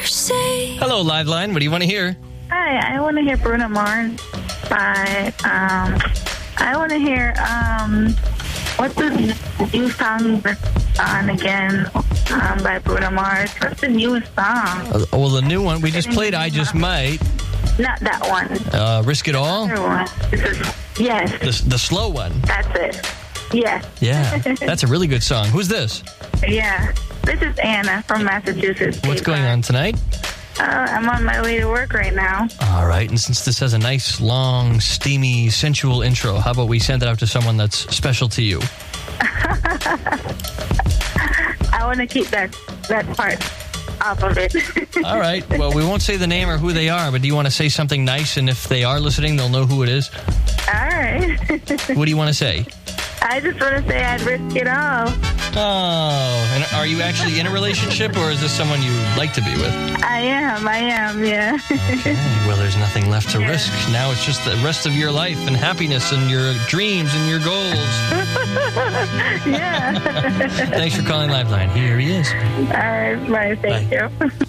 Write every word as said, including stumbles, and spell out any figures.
Hello, Liveline. What do you want to hear? Hi, I want to hear Bruno Mars by, um, I want to hear, um, what's the new song that's on again um, by Bruno Mars? What's the newest song? Uh, well, the new one we just played, I Just Might. Not that one. Uh, Risk It All? The other one. This is, yes. The, the slow one. That's it. Yes. Yeah, that's a really good song. Who's this? Yeah. This is Anna from Massachusetts. What's going on tonight? Uh, I'm on my way to work right now. All right, and since this has a nice, long, steamy, sensual intro, how about we send it out to someone that's special to you? I want to keep that, that part off of it. All right, well, we won't say the name or who they are, but do you want to say something nice, and if they are listening, they'll know who it is? All right. What do you want to say? I just want to say I'd risk it all. Oh, and are you actually in a relationship, or is this someone you like to be with? I am, I am, yeah. Okay, well, there's nothing left to Yeah. risk. Now it's just the rest of your life and happiness and your dreams and your goals. Yeah. Thanks for calling Liveline. Here he is. All right, bye, thank Bye. you.